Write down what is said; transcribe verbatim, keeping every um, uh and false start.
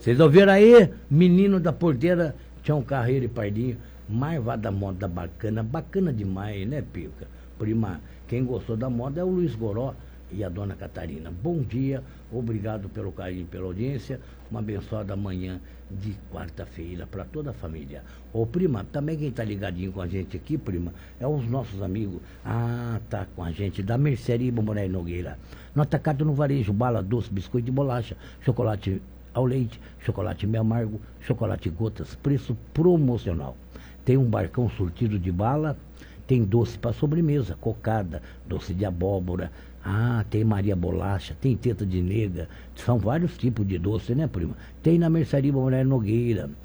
Vocês ouviram aí? Menino da porteira, tinha um carreiro e pardinho. Marvada moda bacana, bacana demais, né, Pica? Prima, quem gostou da moda é o Luiz Goró e a dona Catarina. Bom dia, obrigado pelo carinho, pela audiência. Uma abençoada manhã de quarta-feira para toda a família. Ô, prima, também quem tá ligadinho com a gente aqui, prima, é os nossos amigos. Ah, tá com a gente da Mercearia Moraes Nogueira. No atacado, no varejo, bala, doce, biscoito de bolacha, chocolate ao leite, chocolate meio amargo, chocolate gotas, preço promocional. Tem um barcão surtido de bala, tem doce para sobremesa, cocada, doce de abóbora, ah, tem Maria Bolacha, tem teta de nega, são vários tipos de doce, né, prima? Tem na Mercearia Moraes Nogueira.